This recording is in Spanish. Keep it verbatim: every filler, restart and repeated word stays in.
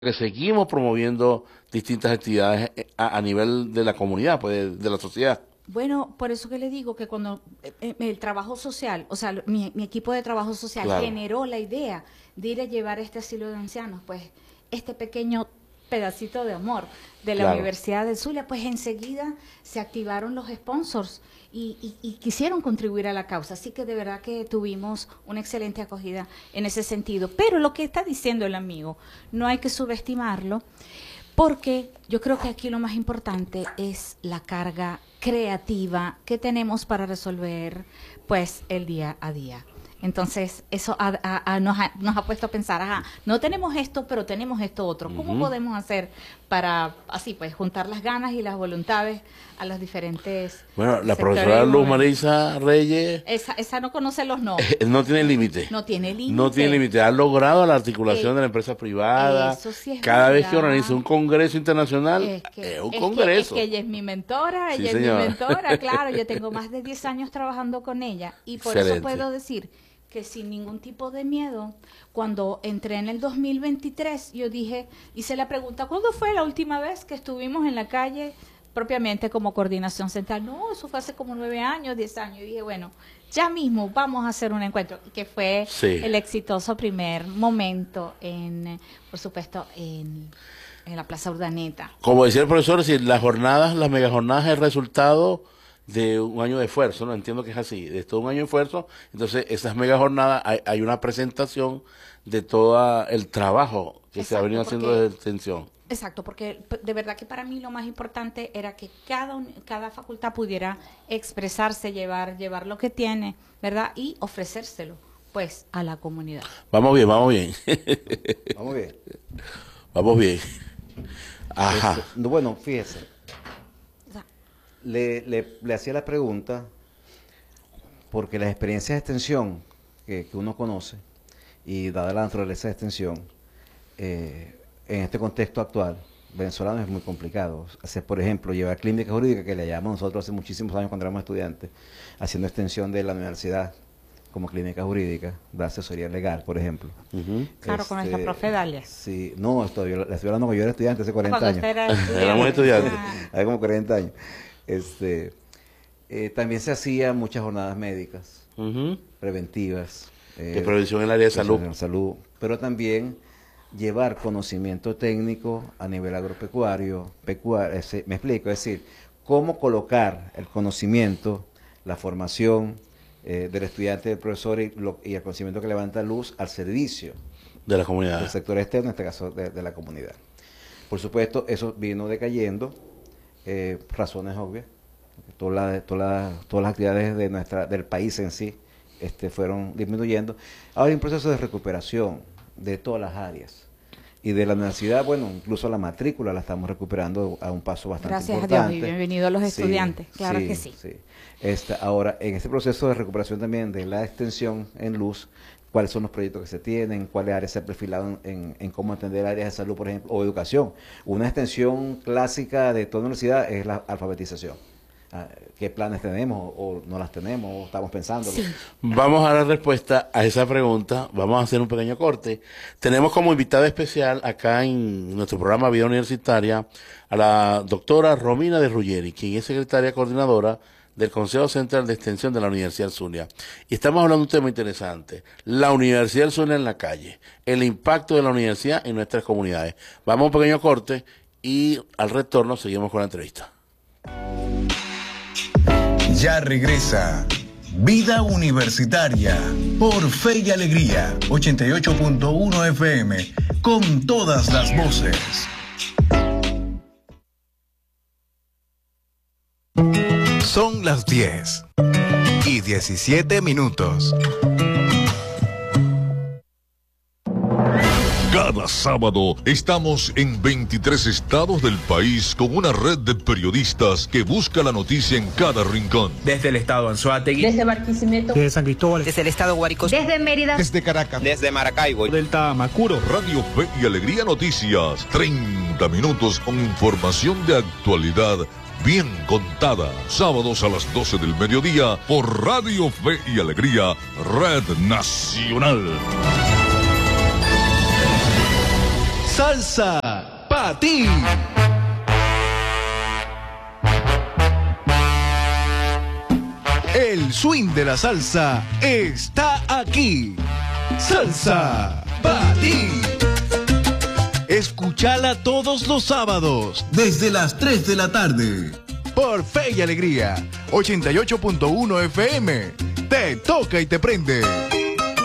que seguimos promoviendo distintas actividades a, a nivel de la comunidad, pues de, de la sociedad. Bueno, por eso que le digo que cuando eh, el trabajo social, o sea, mi, mi equipo de trabajo social Claro. generó la idea de ir a llevar este asilo de ancianos, pues este pequeño pedacito de amor de la Claro. Universidad del Zulia, pues enseguida se activaron los sponsors y, y, y quisieron contribuir a la causa. Así que de verdad que tuvimos una excelente acogida en ese sentido. Pero lo que está diciendo el amigo, no hay que subestimarlo, porque yo creo que aquí lo más importante es la carga creativa que tenemos para resolver pues el día a día. Entonces, eso ha, ha, ha, nos, ha, nos ha puesto a pensar, ajá, no tenemos esto, pero tenemos esto otro. ¿Cómo uh-huh. podemos hacer para, así pues, juntar las ganas y las voluntades a los diferentes Bueno, la profesora Luz Marisa Reyes... Esa, esa no conoce los no. Eh, no tiene límite. No tiene límite. No tiene límite. Ha logrado la articulación eh, de la empresa privada. Eso sí es Cada verdad. vez que organiza un congreso internacional, es, que, es un es congreso. Que, es que ella es mi mentora, sí, ella señora. es mi mentora, claro. Yo tengo más de diez años trabajando con ella y por Excelente. eso puedo decir que sin ningún tipo de miedo, cuando entré en el dos mil veintitrés, yo dije, hice la pregunta, ¿cuándo fue la última vez que estuvimos en la calle propiamente como coordinación central? No, eso fue hace como nueve años, diez años. Y dije, bueno, ya mismo vamos a hacer un encuentro, que fue sí. el exitoso primer momento, en, por supuesto, en, en la Plaza Urdaneta. Como decía el profesor, si las jornadas, las megajornadas es el resultado de un año de esfuerzo, no entiendo que es así, de todo un año de esfuerzo. Entonces esas mega jornadas hay, hay una presentación de todo el trabajo que exacto, se ha venido haciendo porque, desde extensión. Exacto, porque de verdad que para mí lo más importante era que cada, cada facultad pudiera expresarse, llevar, llevar lo que tiene, ¿verdad? Y ofrecérselo, pues, a la comunidad. Vamos bien, vamos bien. Vamos bien. Vamos bien. Ajá. Este, bueno, fíjese. Le, le, le hacía la pregunta porque las experiencias de extensión que, que uno conoce y dada la naturaleza de extensión eh, en este contexto actual venezolano es muy complicado. Hacer, por ejemplo, llevar clínica jurídica, que le llamamos nosotros hace muchísimos años cuando éramos estudiantes, haciendo extensión de la universidad como clínica jurídica, de asesoría legal, por ejemplo. Uh-huh. Claro, este, con nuestra profe Dalia. Sí, no, estoy, le estoy hablando cuando yo era estudiante hace cuarenta años. Éramos estudiantes. Hace como cuarenta años. Este, eh, también se hacían muchas jornadas médicas, uh-huh. preventivas. Eh, de prevención en el área de salud. En salud. Pero también llevar conocimiento técnico a nivel agropecuario, pecuario, ese, me explico, es decir, cómo colocar el conocimiento, la formación eh, del estudiante, del profesor y, lo, y el conocimiento que levanta luz al servicio de la comunidad, del sector externo, en este caso de, de la comunidad. Por supuesto, eso vino decayendo. Eh, razones obvias, todas las, todas las, todas las actividades de nuestra, del país en sí este, fueron disminuyendo. Ahora hay un proceso de recuperación de todas las áreas y de la universidad, bueno, incluso la matrícula la estamos recuperando a un paso bastante Gracias importante. Gracias a Dios y bienvenidos a los sí, estudiantes, claro sí, que sí. sí. Esta, ahora, en este proceso de recuperación también de la extensión en luz, cuáles son los proyectos que se tienen, cuáles áreas se han perfilado en, en, en cómo atender áreas de salud, por ejemplo, o educación. Una extensión clásica de toda universidad es la alfabetización. ¿Qué planes tenemos o no las tenemos o estamos pensando? Sí. Vamos a dar respuesta a esa pregunta. Vamos a hacer un pequeño corte. Tenemos como invitada especial acá en nuestro programa Vida Universitaria a la doctora Romina de Ruggeri, quien es secretaria coordinadora del Consejo Central de Extensión de la Universidad del Zulia. Y estamos hablando de un tema interesante, la Universidad del Zulia en la calle, el impacto de la universidad en nuestras comunidades. Vamos a un pequeño corte y al retorno seguimos con la entrevista. Ya regresa Vida Universitaria por Fe y Alegría, ochenta y ocho punto uno F M, con todas las voces. Son las diez y diecisiete minutos. Cada sábado estamos en veintitrés estados del país con una red de periodistas que busca la noticia en cada rincón. Desde el estado Anzoátegui, desde Barquisimeto, desde San Cristóbal, desde el estado Guárico, desde Mérida, desde Caracas, desde Maracaibo, del Tamacuro. Radio Fe y Alegría Noticias, treinta minutos con información de actualidad bien contada. Sábados a las doce del mediodía por Radio Fe y Alegría, Red Nacional. salsa para ti. El swing de la salsa está aquí. Salsa para ti. Escúchala todos los sábados desde las tres de la tarde. Por Fe y Alegría, ochenta y ocho punto uno F M. Te toca y te prende.